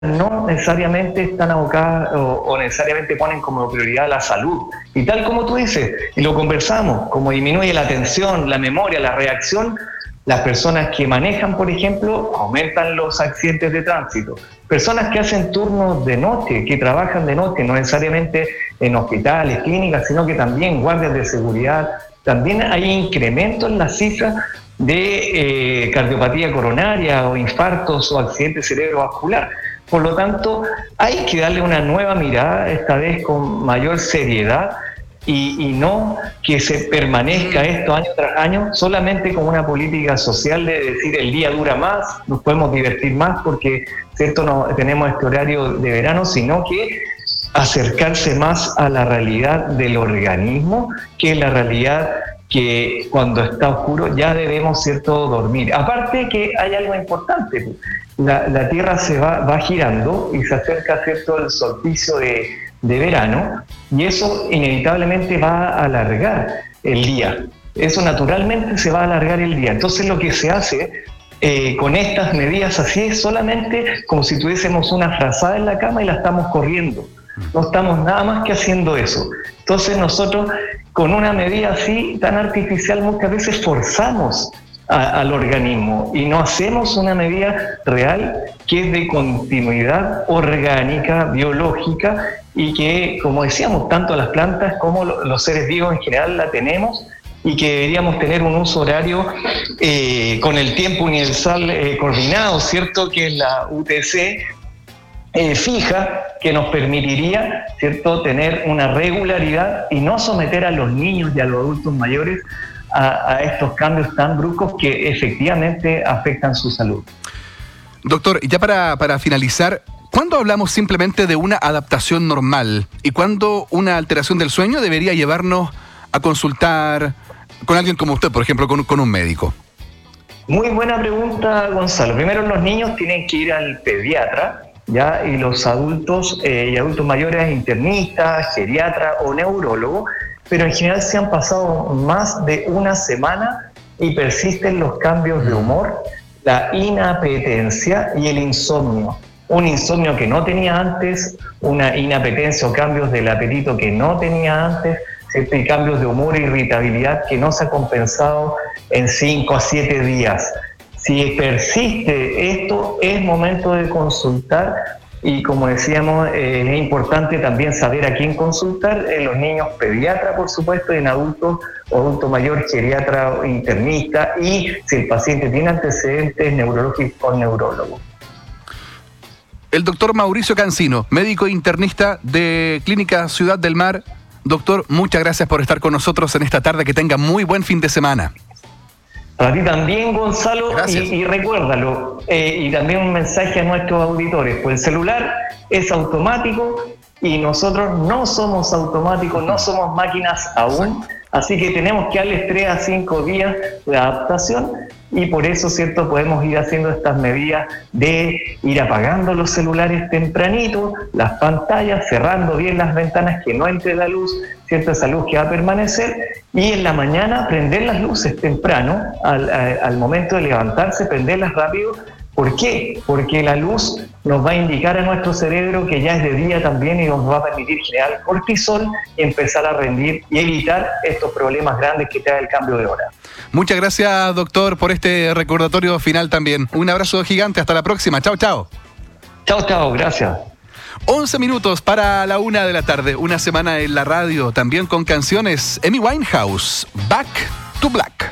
no necesariamente están abocadas o necesariamente ponen como prioridad la salud. Y tal como tú dices, y lo conversamos, como disminuye la atención, la memoria, la reacción, las personas que manejan, por ejemplo, aumentan los accidentes de tránsito. Personas que hacen turnos de noche, que trabajan de noche, no necesariamente en hospitales, clínicas, sino que también guardias de seguridad. También hay incremento en las cifras de cardiopatía coronaria o infartos o accidente cerebrovascular. Por lo tanto, hay que darle una nueva mirada, esta vez con mayor seriedad, y no que se permanezca esto año tras año solamente como una política social de decir el día dura más, nos podemos divertir más porque cierto no tenemos este horario de verano, sino que acercarse más a la realidad del organismo, que es la realidad que cuando está oscuro ya debemos, cierto, dormir. Aparte que hay algo importante, la Tierra se va girando y se acerca, cierto, el solsticio de verano, y eso inevitablemente va a alargar el día. Eso naturalmente se va a alargar el día. Entonces lo que se hace con estas medidas así es solamente como si tuviésemos una frazada en la cama y la estamos corriendo. No estamos nada más que haciendo eso. Entonces nosotros con una medida así tan artificial muchas veces forzamos al organismo y no hacemos una medida real que es de continuidad orgánica, biológica, y que, como decíamos, tanto las plantas como los seres vivos en general la tenemos, y que deberíamos tener un uso horario con el tiempo universal coordinado, ¿cierto? Que es la UTC fija, que nos permitiría, ¿cierto?, tener una regularidad y no someter a los niños y a los adultos mayores a estos cambios tan bruscos que efectivamente afectan su salud. Doctor, ya para finalizar, ¿cuándo hablamos simplemente de una adaptación normal y cuándo una alteración del sueño debería llevarnos a consultar con alguien como usted, por ejemplo, con un médico? Muy buena pregunta, Gonzalo. Primero, los niños tienen que ir al pediatra, ¿ya? Y los adultos y adultos mayores, internistas, geriatra o neurólogo, pero en general se han pasado más de una semana y persisten los cambios de humor, la inapetencia y el insomnio. Un insomnio que no tenía antes, una inapetencia o cambios del apetito que no tenía antes, ¿cierto? Y cambios de humor e irritabilidad que no se ha compensado en 5 a 7 días. Si persiste esto, es momento de consultar, y como decíamos, es importante también saber a quién consultar, en los niños pediatra, por supuesto, y en adultos o adulto mayor, geriatra o internista, y si el paciente tiene antecedentes neurológicos con neurólogo. El doctor Mauricio Cancino, médico internista de Clínica Ciudad del Mar. Doctor, muchas gracias por estar con nosotros en esta tarde. Que tenga muy buen fin de semana. Para ti también, Gonzalo, y recuérdalo, y también un mensaje a nuestros auditores, pues el celular es automático y nosotros no somos automáticos, no somos máquinas aún, así que tenemos que darles 3 a 5 días de adaptación, y por eso, ¿cierto?, podemos ir haciendo estas medidas de ir apagando los celulares tempranito, las pantallas, cerrando bien las ventanas, que no entre la luz, ¿cierto?, esa luz que va a permanecer, y en la mañana prender las luces temprano, al momento de levantarse, prenderlas rápido. ¿Por qué? Porque la luz nos va a indicar a nuestro cerebro que ya es de día también, y nos va a permitir generar cortisol y empezar a rendir y evitar estos problemas grandes que trae el cambio de hora. Muchas gracias, doctor, por este recordatorio final también. Un abrazo gigante, hasta la próxima. Chao, chao. Chao, chao, gracias. 11 minutos para la 1 de la tarde. Una semana en la radio, también con canciones. Amy Winehouse, Back to Black.